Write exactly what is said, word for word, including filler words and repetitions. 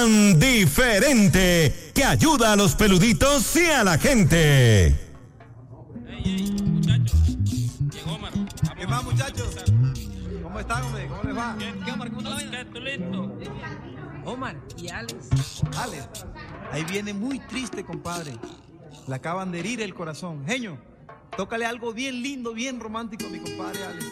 plan diferente que ayuda a los peluditos y a la gente. Ey, ey, muchachos. Llegó Omar. ¿Qué más, muchachos? ¿Cómo están, hombre? ¿Cómo les va? ¿Qué, Omar? ¿Cómo está la vaina? ¿Tú listo? Omar y Alex. Alex, ahí viene muy triste, compadre. Le acaban de herir el corazón. Genio, tócale algo bien lindo, bien romántico a mi compadre Alex.